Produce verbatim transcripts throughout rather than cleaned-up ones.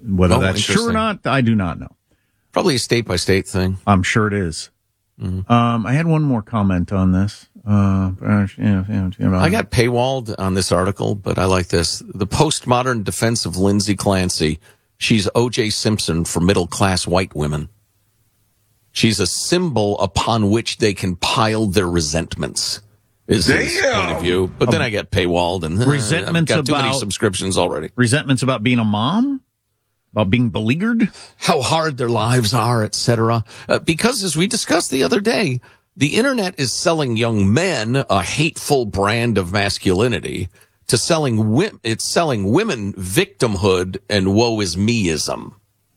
Whether Oh, that's true or not, I do not know. Probably a state-by-state thing. I'm sure it is. Mm-hmm. Um, I had one more comment on this. Uh, you know, you know. I got paywalled on this article, but I like this. The postmodern defense of Lindsay Clancy. She's O J Simpson for middle-class white women. She's a symbol upon which they can pile their resentments, is his point of view. But then I get paywalled, and uh, resentments I've got too about, many subscriptions already. Resentments about being a mom? About being beleaguered? How hard their lives are, et cetera. Uh, because, as we discussed the other day, the internet is selling young men a hateful brand of masculinity to selling wi- it's selling women victimhood and woe is me-ism.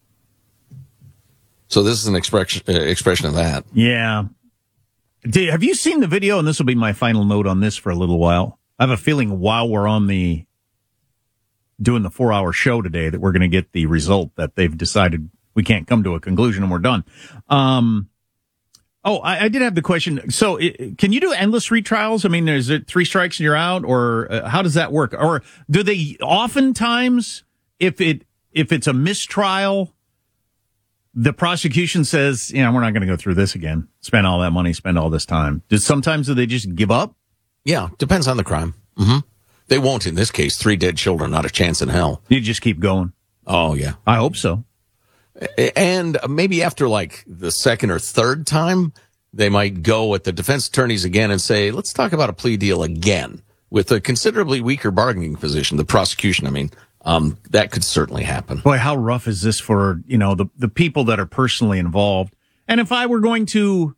So this is an expression uh, expression of that. Yeah. Did, have you seen the video? And this will be my final note on this for a little while. I have a feeling while we're on the doing the four-hour show today that we're going to get the result that they've decided we can't come to a conclusion and we're done. Um, oh, I, I did have the question. So it, can you do endless retrials? I mean, is it three strikes and you're out, or uh, how does that work? Or do they oftentimes, if it if it's a mistrial, the prosecution says, you know, we're not going to go through this again, spend all that money, spend all this time. Does sometimes do they just give up? Yeah, depends on the crime. Mm-hmm. They won't in this case. Three dead children, not a chance in hell. You just keep going. Oh, yeah. I hope so. And maybe after like the second or third time, they might go at the defense attorneys again and say, let's talk about a plea deal again with a considerably weaker bargaining position. The prosecution, I mean, um, that could certainly happen. Boy, how rough is this for, you know, the, the people that are personally involved? And if I were going to,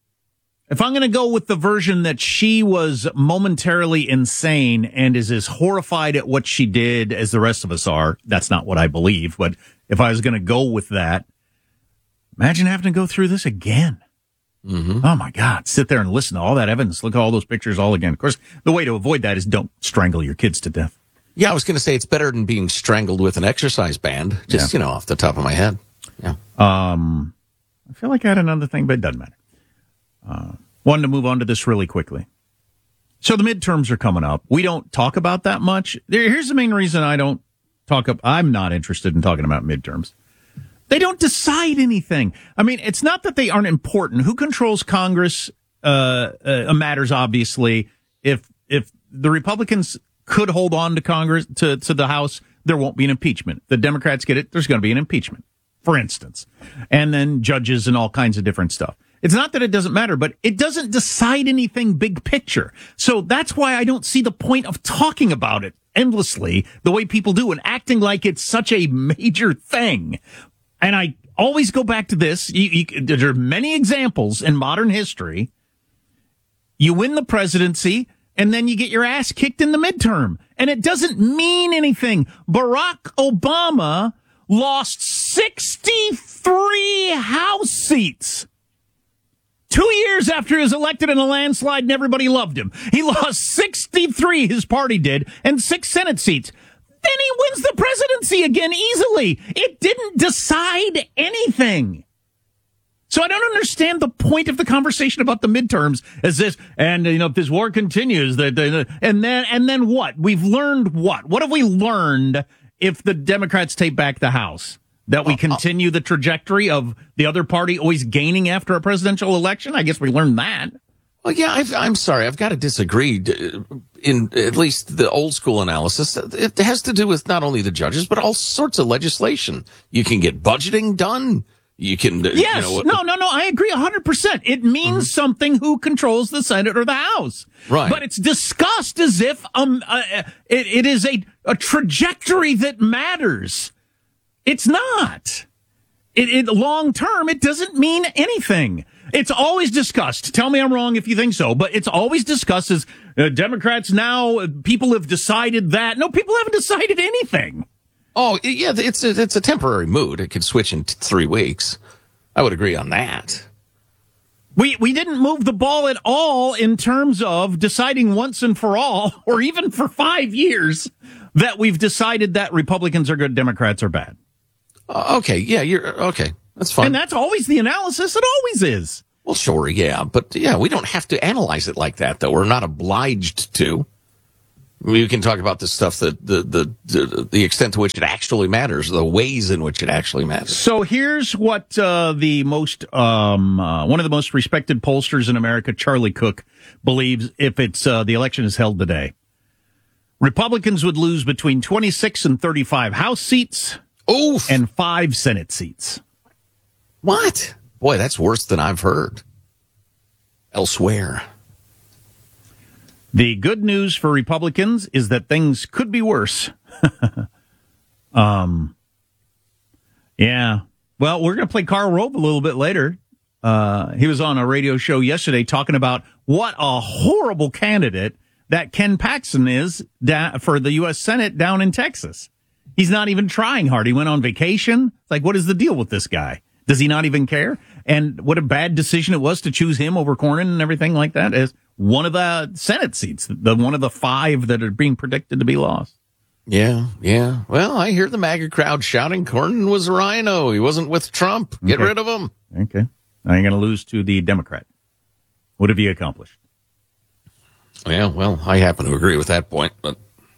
if I'm going to go with the version that she was momentarily insane and is as horrified at what she did as the rest of us are, that's not what I believe, but if I was going to go with that, imagine having to go through this again. Mm-hmm. Oh, my God. Sit there and listen to all that evidence. Look at all those pictures all again. Of course, the way to avoid that is don't strangle your kids to death. Yeah, I was going to say it's better than being strangled with an exercise band, just, yeah. you know, off the top of my head. Yeah. Um, I feel like I had another thing, but it doesn't matter. Uh, wanted to move on to this really quickly. So the midterms are coming up. We don't talk about that much. There, here's the main reason I don't talk up. I'm not interested in talking about midterms. They don't decide anything. I mean, it's not that they aren't important. Who controls Congress uh, uh, matters, obviously. If if the Republicans could hold on to Congress, to, to the House, there won't be an impeachment. The Democrats get it, there's going to be an impeachment, for instance. And then judges and all kinds of different stuff. It's not that it doesn't matter, but it doesn't decide anything big picture. So that's why I don't see the point of talking about it endlessly the way people do and acting like it's such a major thing. And I always go back to this. You, you, there are many examples in modern history. You win the presidency, and then you get your ass kicked in the midterm. And it doesn't mean anything. Barack Obama lost sixty-three House seats. Two years after he was elected in a landslide and everybody loved him. He lost sixty-three, his party did, and six Senate seats. Then he wins the presidency again easily. It didn't decide anything. So I don't understand the point of the conversation about the midterms as this, and you know, if this war continues, that, and then and then what? We've learned what? What have we learned if the Democrats take back the House? That we continue the trajectory of the other party always gaining after a presidential election? I guess we learned that. Well, yeah, I've, I'm sorry. I've got to disagree. In at least the old school analysis, it has to do with not only the judges, but all sorts of legislation. You can get budgeting done. You can. Yes. You know, no, no, no. I agree one hundred percent. It means mm-hmm. something who controls the Senate or the House. Right. But it's discussed as if um uh, it, it is a, a trajectory that matters. It's not. It, it long term, it doesn't mean anything. It's always discussed. Tell me I'm wrong if you think so, but it's always discussed as uh, Democrats now, uh, people have decided that. No, people haven't decided anything. Oh, yeah, it's a, it's a temporary mood. It could switch in t- three weeks. I would agree on that. We we didn't move the ball at all in terms of deciding once and for all, or even for five years, that we've decided that Republicans are good, Democrats are bad. Uh, okay, yeah, you're okay. That's fine. And that's always the analysis. It always is. Well, sure, yeah. But, yeah, we don't have to analyze it like that, though. We're not obliged to. We can talk about this stuff, the, the, the, the, the extent to which it actually matters, the ways in which it actually matters. So here's what uh, the most, um, uh, one of the most respected pollsters in America, Charlie Cook, believes if it's uh, the election is held today. Republicans would lose between twenty-six and thirty-five House seats Oof. and five Senate seats. What? Boy, that's worse than I've heard elsewhere. The good news for Republicans is that things could be worse. um, yeah. Well, we're going to play Karl Rove a little bit later. Uh, he was on a radio show yesterday talking about what a horrible candidate that Ken Paxton is da- for the U S Senate down in Texas. He's not even trying hard. He went on vacation. It's like, what is the deal with this guy? Does he not even care? And what a bad decision it was to choose him over Cornyn and everything like that as one of the Senate seats, the one of the five that are being predicted to be lost. Yeah, yeah. Well, I hear the MAGA crowd shouting Cornyn was a rhino. He wasn't with Trump. Get Okay. rid of him. Okay. Now you're going to lose to the Democrat. What have you accomplished? Yeah, well, I happen to agree with that point, but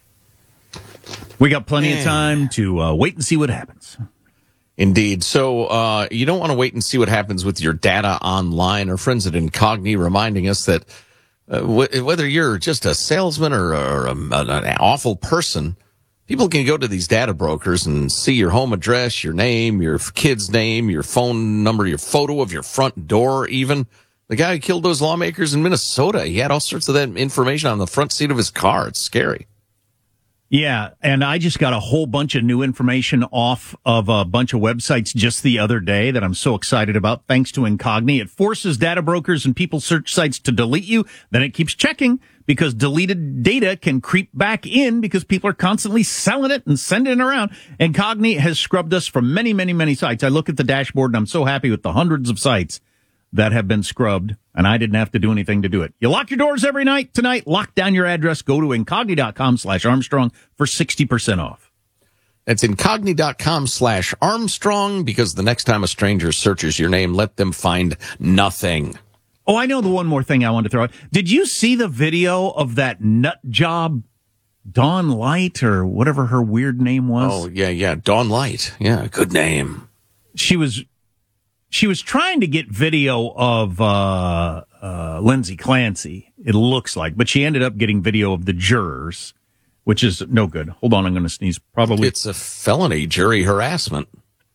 We got plenty of time to uh, wait and see what happens. indeed. So uh, you don't want to wait and see what happens with your data online. Our friends at Incogni reminding us that uh, w- whether you're just a salesman or, or a, an awful person, people can go to these data brokers and see your home address, your name, your kid's name, your phone number, your photo of your front door even. The guy who killed those lawmakers in Minnesota, he had all sorts of that information on the front seat of his car. It's scary. Yeah, and I just got a whole bunch of new information off of a bunch of websites just the other day that I'm so excited about, thanks to Incogni. It forces data brokers and people search sites to delete you. Then it keeps checking because deleted data can creep back in because people are constantly selling it and sending it around. Incogni has scrubbed us from many, many, many sites. I look at the dashboard and I'm so happy with the hundreds of sites that have been scrubbed, and I didn't have to do anything to do it. You lock your doors every night. Tonight, lock down your address. Go to incogni.com slash Armstrong for sixty percent off. That's incogni.com slash Armstrong, because the next time a stranger searches your name, let them find nothing. Oh, I know the one more thing I wanted to throw out. Did you see the video of that nut job, Dawn Light, or whatever her weird name was? Oh, yeah, yeah. Dawn Light. Yeah, good name. She was... She was trying to get video of uh, uh, Lindsay Clancy, it looks like, but she ended up getting video of the jurors, which is no good. Hold on, I'm going to sneeze. Probably. It's a felony jury harassment.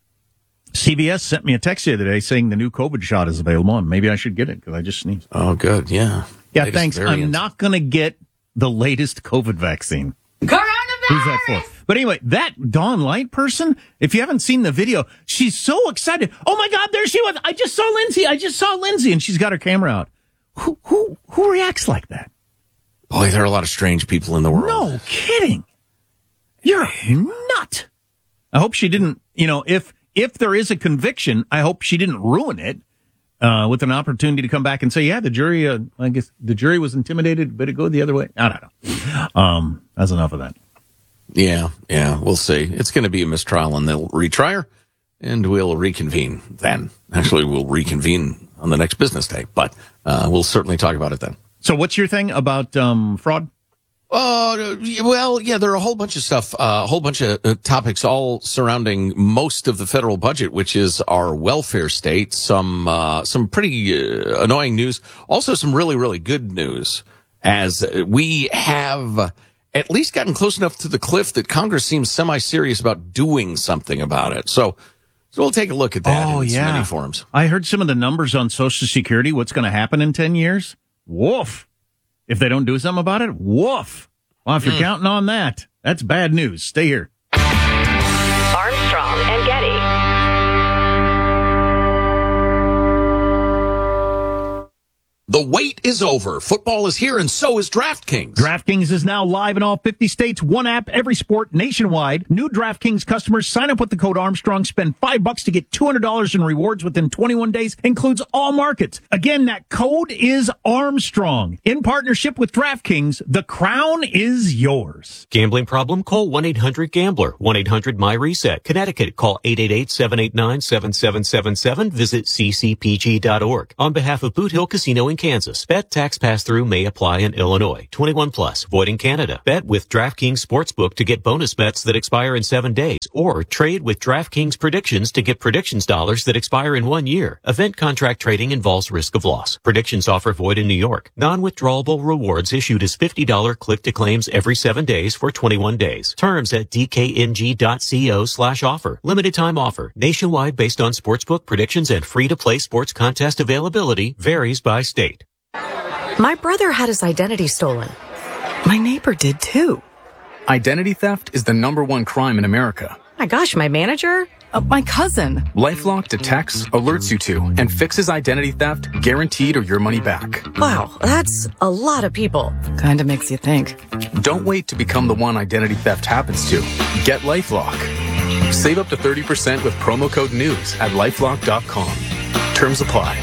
C B S sent me a text the other day saying the new COVID shot is available, and maybe I should get it because I just sneezed. Oh, good, yeah. Yeah, Latest thanks. variant. I'm not going to get the latest COVID vaccine. Coronavirus! Who's that for? But anyway, that Dawn Light person, if you haven't seen the video, she's so excited. Oh my God, there she was. I just saw Lindsay. I just saw Lindsay. And she's got her camera out. Who, who, who reacts like that? Boy, there are a lot of strange people in the world. No kidding. You're a nut. I hope she didn't, you know, if, if there is a conviction, I hope she didn't ruin it, uh, with an opportunity to come back and say, yeah, the jury, uh, I guess the jury was intimidated, but it go the other way. I don't know. Um, that's enough of that. Yeah, yeah, we'll see. It's going to be a mistrial, and they'll retry her, and we'll reconvene then. Actually, we'll reconvene on the next business day, but uh, we'll certainly talk about it then. So what's your thing about um, fraud? Uh, well, yeah, there are a whole bunch of stuff, uh, a whole bunch of uh, topics all surrounding most of the federal budget, which is our welfare state. Some, uh, some pretty uh, annoying news. Also some really, really good news, as we have at least gotten close enough to the cliff that Congress seems semi-serious about doing something about it. So, so we'll take a look at that Oh, in yeah. many forms. I heard some of the numbers on Social Security, what's going to happen in ten years. Woof. If they don't do something about it, woof. Well, if you're Mm. counting on that, that's bad news. Stay here. Armstrong and Getty. The wait is over. Football is here, and so is DraftKings. DraftKings is now live in all fifty states. One app, every sport, nationwide. New DraftKings customers sign up with the code Armstrong, spend five bucks to get two hundred dollars in rewards within twenty-one days. Includes all markets. Again, that code is Armstrong. In partnership with DraftKings, the crown is yours. Gambling problem? Call one eight hundred gambler. one eight hundred my reset. Connecticut, call eight eight eight, seven eight nine, seven seven seven seven. Visit c c p g dot org. On behalf of Boot Hill Casino and Kansas. Bet tax pass-through may apply in Illinois. twenty-one plus. Void in Canada. Bet with DraftKings Sportsbook to get bonus bets that expire in seven days. Or trade with DraftKings Predictions to get predictions dollars that expire in one year. Event contract trading involves risk of loss. Predictions offer void in New York. Non-withdrawable rewards issued as fifty dollars click-to-claims every seven days for twenty-one days. Terms at dkng.co slash offer. Limited time offer. Nationwide based on sportsbook predictions and free-to-play sports contest availability varies by state. My brother had his identity stolen. My neighbor did too. Identity theft is the number one crime in America. My gosh, my manager? Uh, my cousin. LifeLock detects, alerts you to, and fixes identity theft, guaranteed or your money back. Wow, that's a lot of people. Kinda makes you think. Don't wait to become the one identity theft happens to. Get LifeLock. Save up to thirty percent with promo code NEWS at lifelock dot com. Terms apply.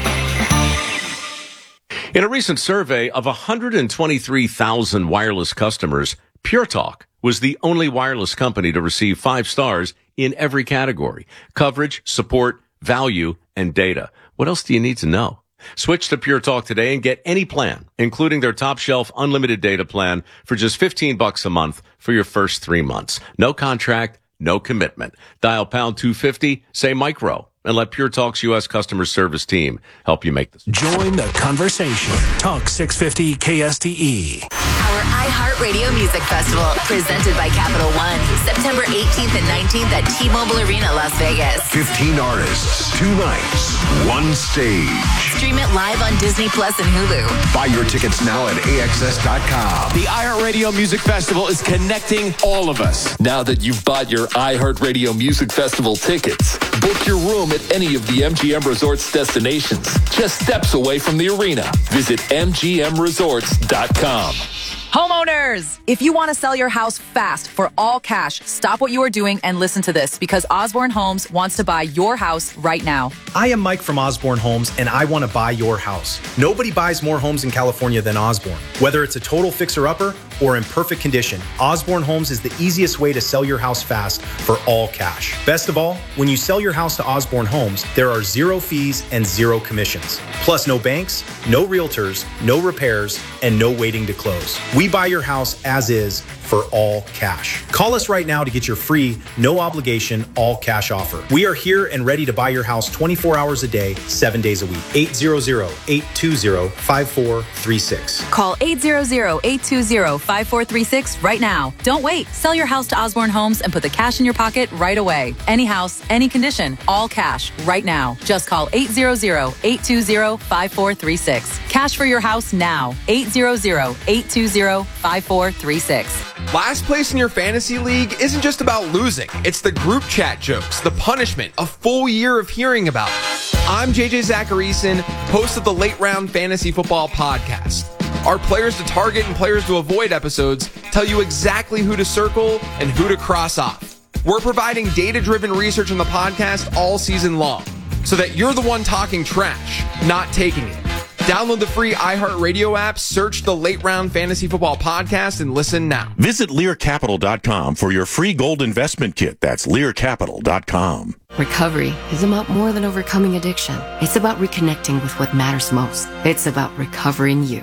In a recent survey of one hundred twenty-three thousand wireless customers, Pure Talk was the only wireless company to receive five stars in every category: coverage, support, value, and data. What else do you need to know? Switch to Pure Talk today and get any plan, including their top shelf unlimited data plan, for just fifteen bucks a month for your first three months. No contract, no commitment. Dial pound two fifty, say micro, and let Pure Talk's U S customer service team help you make this. Join the conversation. Talk six fifty K S T E. Our iHeartRadio Music Festival, presented by Capital One, September eighteenth and nineteenth at T-Mobile Arena, Las Vegas. fifteen artists, two nights, one stage. Stream it live on Disney Plus and Hulu. Buy your tickets now at A X S dot com. The iHeartRadio Music Festival is connecting all of us. Now that you've bought your iHeartRadio Music Festival tickets, book your room at any of the M G M Resorts destinations, just steps away from the arena. Visit M G M resorts dot com. Homeowners, if you want to sell your house fast for all cash, stop what you are doing and listen to this, because Osborne Homes wants to buy your house right now. I am Mike from Osborne Homes, and I want to buy your house. Nobody buys more homes in California than Osborne. Whether it's a total fixer-upper or in perfect condition, Osborne Homes is the easiest way to sell your house fast for all cash. Best of all, when you sell your house to Osborne Homes, there are zero fees and zero commissions. Plus no banks, no realtors, no repairs, and no waiting to close. We buy your house as is for all cash. Call us right now to get your free, no obligation, all cash offer. We are here and ready to buy your house twenty-four hours a day, seven days a week. eight hundred, eight two zero, five four three six. Call eight hundred, eight two zero, five four three six right now. Don't wait. Sell your house to Osborne Homes and put the cash in your pocket right away. Any house, any condition, all cash right now. Just call eight hundred, eight two zero, five four three six. Cash for your house now. eight hundred, eight two zero, five four three six. Last place in your fantasy league isn't just about losing. It's the group chat jokes, the punishment, a full year of hearing about it. I'm J J Zacharyson, host of the Late Round Fantasy Football Podcast. Our players to target and players to avoid episodes tell you exactly who to circle and who to cross off. We're providing data-driven research on the podcast all season long, so that you're the one talking trash, not taking it. Download the free iHeartRadio app, search the Late Round Fantasy Football Podcast, and listen now. Visit Lear Capital dot com for your free gold investment kit. That's Lear Capital dot com. Recovery is about more than overcoming addiction. It's about reconnecting with what matters most. It's about recovering you.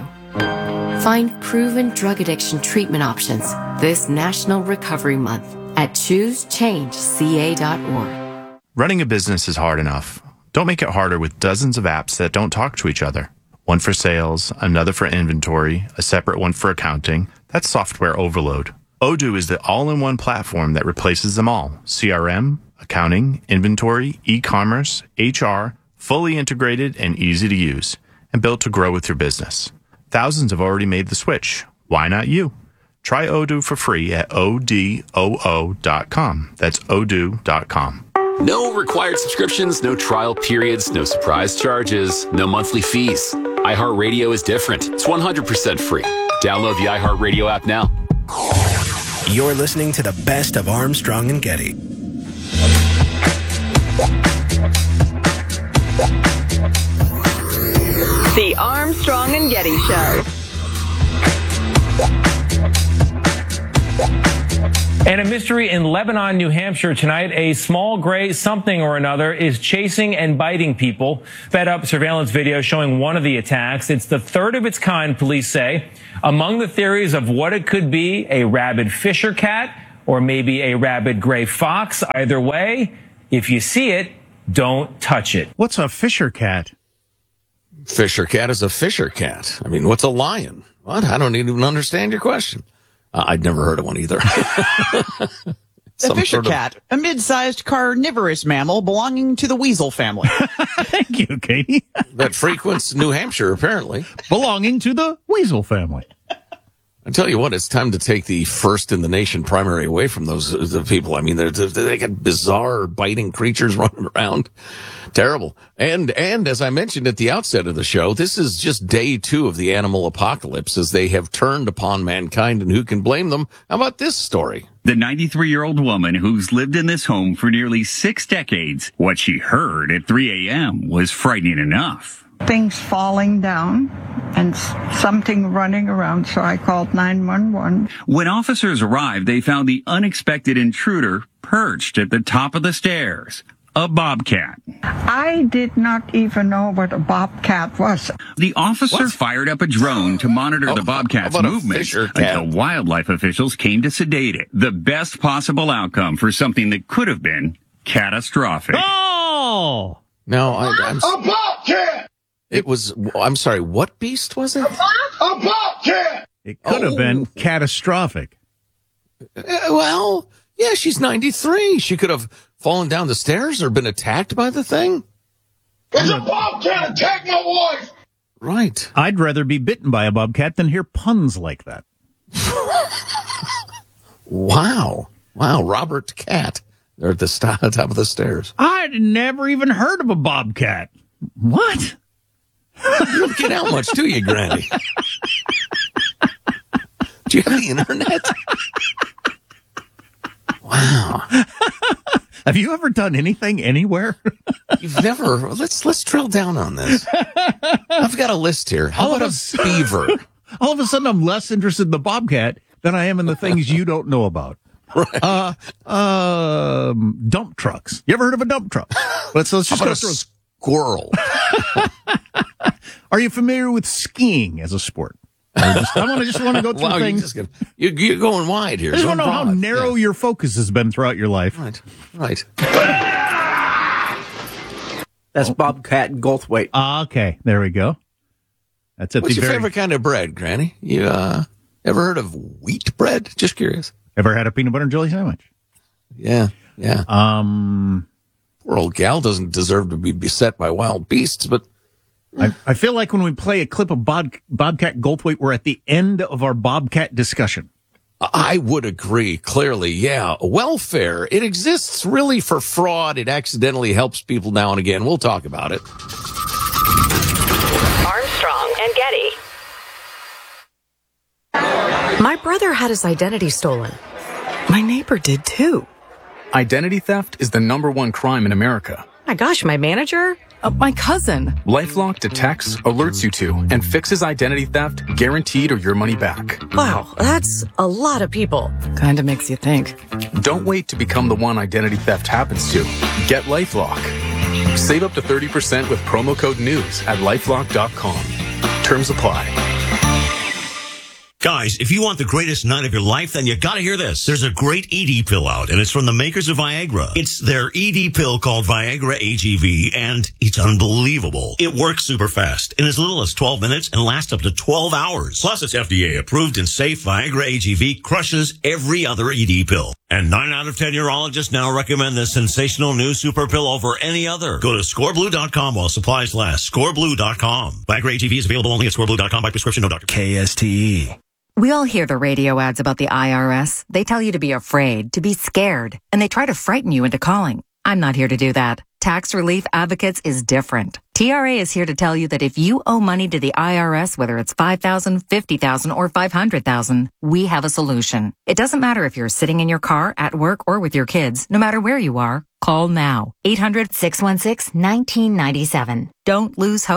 Find proven drug addiction treatment options this National Recovery Month at choose change C A dot org. Running a business is hard enough. Don't make it harder with dozens of apps that don't talk to each other. One for sales, another for inventory, a separate one for accounting. That's software overload. Odoo is the all-in-one platform that replaces them all. C R M, accounting, inventory, e-commerce, H R, fully integrated and easy to use, and built to grow with your business. Thousands have already made the switch. Why not you? Try Odoo for free at O D O O dot com. That's odoo dot com. No required subscriptions, no trial periods, no surprise charges, no monthly fees. iHeartRadio is different. It's one hundred percent free. Download the iHeartRadio app now. You're listening to the best of Armstrong and Getty. The Armstrong and Getty Show. And a mystery in Lebanon, New Hampshire tonight. A small gray something or another is chasing and biting people. Fed up surveillance video showing one of the attacks. It's the third of its kind, police say. Among the theories of what it could be, a rabid fisher cat or maybe a rabid gray fox. Either way, if you see it, don't touch it. What's a fisher cat? Fisher cat is a fisher cat. I mean, what's a lion? What? I don't even understand your question. Uh, I'd never heard of one either. The fisher sort of... cat, a mid-sized carnivorous mammal belonging to the weasel family. Thank you, Katie. That frequents New Hampshire, apparently. Belonging to the weasel family. I tell you what, it's time to take the first in the nation primary away from those the people. I mean, they're, they're, they got bizarre biting creatures running around. Terrible. And, and as I mentioned at the outset of the show, this is just day two of the animal apocalypse as they have turned upon mankind, and who can blame them? How about this story? The ninety-three-year-old woman who's lived in this home for nearly six decades, what she heard at three a.m. was frightening enough. Things falling down and something running around, so I called nine one one. When officers arrived, they found the unexpected intruder perched at the top of the stairs. A bobcat. I did not even know what a bobcat was. The officer What? fired up a drone to monitor the bobcat's how about a movement fisher cat? until wildlife officials came to sedate it. The best possible outcome for something that could have been catastrophic. Oh! No, I, I'm... A bobcat! It was, I'm sorry, what beast was it? A bobcat! It could have Oh. been catastrophic. Uh, well, yeah, she's ninety-three. She could have fallen down the stairs or been attacked by the thing. It's a bobcat attacked my wife! Right. I'd rather be bitten by a bobcat than hear puns like that. Wow. Wow, Robert Cat. They're at the st- top of the stairs. I'd never even heard of a bobcat. What? You don't get out much, do you, Granny? Do you have the internet? Wow. Have you ever done anything anywhere? You've never. Let's let's drill down on this. I've got a list here. How All about of a beaver? All of a sudden, I'm less interested in the bobcat than I am in the things you don't know about. Right. Uh, um, dump trucks. You ever heard of a dump truck? Let's, let's just How go about a through. squirrel? Are you familiar with skiing as a sport? I, just, I want to just want to go through Wow, things. you're, just gonna, you're, you're going wide here. I just Going want to know how broad. narrow Yeah. your focus has been throughout your life. Right, right. That's Bobcat Goldthwait. Ah, okay, there we go. That's at What's the your very. favorite kind of bread, Granny? You uh, ever heard of wheat bread? Just curious. Ever had a peanut butter and jelly sandwich? Yeah, yeah. Um, Poor old gal doesn't deserve to be beset by wild beasts, but I, I feel like when we play a clip of Bob, Bobcat Goldthwait, we're at the end of our Bobcat discussion. I would agree. Clearly, yeah. Welfare, it exists really for fraud. It accidentally helps people now and again. We'll talk about it. Armstrong and Getty. My brother had his identity stolen. My neighbor did too. Identity theft is the number one crime in America. My gosh, my manager? Uh, my cousin. LifeLock detects, alerts you to, and fixes identity theft, guaranteed or your money back. Wow, that's a lot of people. Kinda makes you think. Don't wait to become the one identity theft happens to. Get LifeLock. Save up to thirty percent with promo code NEWS at lifelock dot com. Terms apply. Guys, if you want the greatest night of your life, then you gotta hear this. There's a great E D pill out, and it's from the makers of Viagra. It's their E D pill called Viagra A G V, and it's unbelievable. It works super fast, in as little as twelve minutes, and lasts up to twelve hours. Plus, it's F D A approved and safe. Viagra A G V crushes every other E D pill. And nine out of ten urologists now recommend this sensational new super pill over any other. Go to score blue dot com while supplies last. score blue dot com. Viagra A G V is available only at score blue dot com by prescription, no doctor. K S T E. We all hear the radio ads about the I R S. They tell you to be afraid, to be scared, and they try to frighten you into calling. I'm not here to do that. Tax Relief Advocates is different. T R A is here to tell you that if you owe money to the I R S, whether it's five thousand dollars, fifty thousand dollars, or five hundred thousand dollars, we have a solution. It doesn't matter if you're sitting in your car, at work, or with your kids. No matter where you are, call now. eight hundred, six one six, one nine nine seven. Don't lose hope.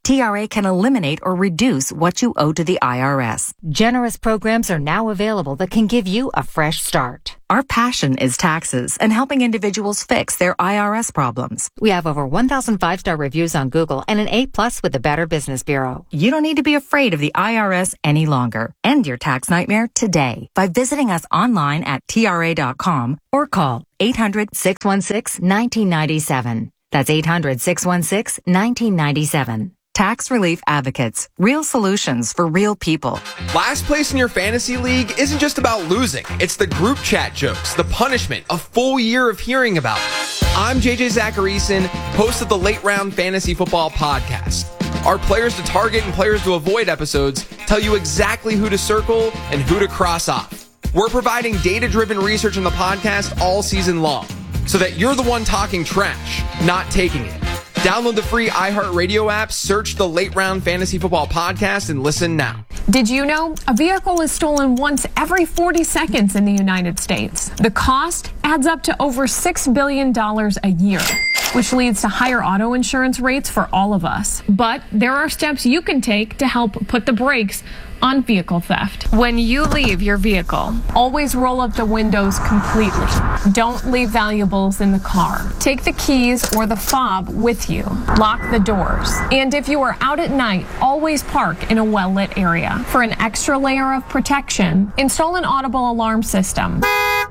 T R A can eliminate or reduce what you owe to the I R S. Generous programs are now available that can give you a fresh start. Our passion is taxes and helping individuals fix their I R S problems. We have over one thousand five-star reviews on Google and an A plus with the Better Business Bureau. You don't need to be afraid of the I R S any longer. End your tax nightmare today by visiting us online at T R A dot com or call eight hundred, six one six, one nine nine seven. That's eight hundred, six one six, one nine nine seven. Tax Relief Advocates. Real solutions for real people. Last place in your fantasy league isn't just about losing. It's the group chat jokes, the punishment, a full year of hearing about it. I'm J J Zacharyson, host of the Late Round Fantasy Football Podcast. Our Players to Target and Players to Avoid episodes tell you exactly who to circle and who to cross off. We're providing data-driven research in the podcast all season long so that you're the one talking trash, not taking it. Download the free iHeartRadio app, search the Late Round Fantasy Football Podcast, and listen now. Did you know a vehicle is stolen once every forty seconds in the United States? The cost adds up to over six billion dollars a year, which leads to higher auto insurance rates for all of us. But there are steps you can take to help put the brakes on vehicle theft. When you leave your vehicle, always roll up the windows completely. Don't leave valuables in the car. Take the keys or the fob with you. Lock the doors. And if you are out at night, always park in a well-lit area. For an extra layer of protection, install an audible alarm system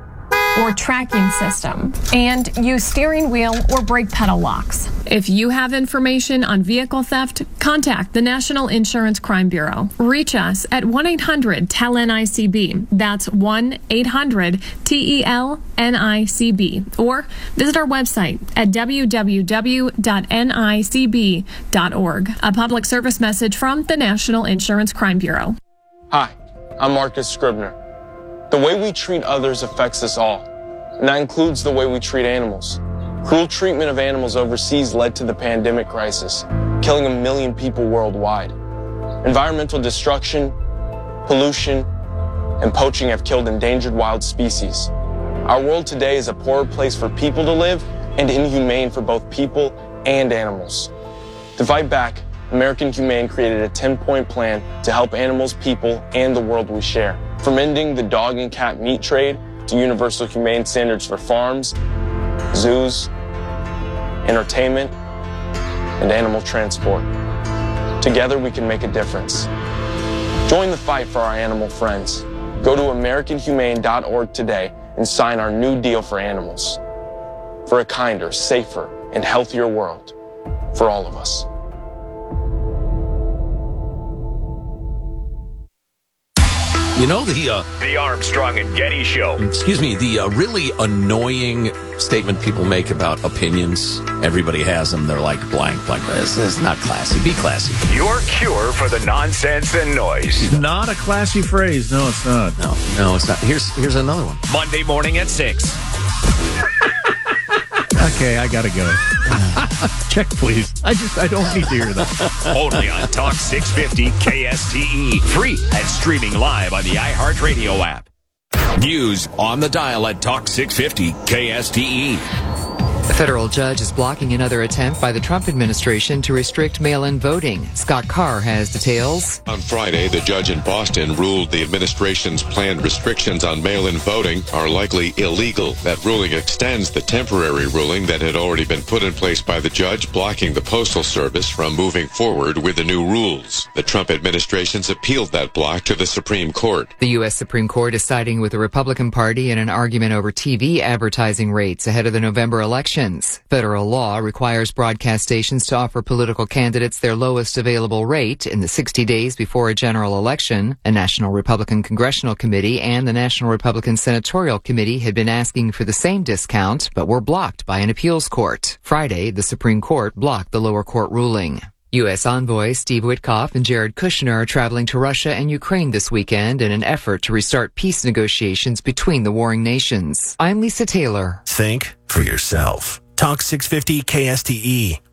or tracking system, and use steering wheel or brake pedal locks. If you have information on vehicle theft, contact the National Insurance Crime Bureau. Reach us at one eight hundred T E L N I C B. That's one eight hundred T E L N I C B. Or visit our website at w w w dot N I C B dot org. A public service message from the National Insurance Crime Bureau. Hi, I'm Marcus Scribner. The way we treat others affects us all, and that includes the way we treat animals. Cruel treatment of animals overseas led to the pandemic crisis, killing a million people worldwide. Environmental destruction, pollution, and poaching have killed endangered wild species. Our world today is a poorer place for people to live and inhumane for both people and animals. To fight back, American Humane created a ten-point plan to help animals, people, and the world we share. From ending the dog and cat meat trade to universal humane standards for farms, zoos, entertainment, and animal transport. Together we can make a difference. Join the fight for our animal friends. Go to american humane dot org today and sign our new deal for animals. For a kinder, safer, and healthier world for all of us. You know, the uh, The Armstrong and Getty Show. excuse me, the uh, really annoying statement people make about opinions. Everybody has them. They're like blank, blank. This is not classy. Be classy. Your cure for the nonsense and noise. Not a classy phrase. No, it's not. No, no, it's not. Here's here's another one. Monday morning at six. Okay, I gotta go. Check, please. I just, I don't need to hear that. Only on Talk six fifty K S T E. Free and streaming live on the iHeartRadio app. News on the dial at Talk six fifty K S T E. A federal judge is blocking another attempt by the Trump administration to restrict mail-in voting. Scott Carr has details. On Friday, the judge in Boston ruled the administration's planned restrictions on mail-in voting are likely illegal. That ruling extends the temporary ruling that had already been put in place by the judge, blocking the Postal Service from moving forward with the new rules. The Trump administration's appealed that block to the Supreme Court. The U S Supreme Court is siding with the Republican Party in an argument over T V advertising rates ahead of the November election. Federal law requires broadcast stations to offer political candidates their lowest available rate in the sixty days before a general election. A National Republican Congressional Committee and the National Republican Senatorial Committee had been asking for the same discount, but were blocked by an appeals court. Friday, the Supreme Court blocked the lower court ruling. U S envoy Steve Witkoff and Jared Kushner are traveling to Russia and Ukraine this weekend in an effort to restart peace negotiations between the warring nations. I'm Lisa Taylor. Think for yourself. Talk six fifty K S T E.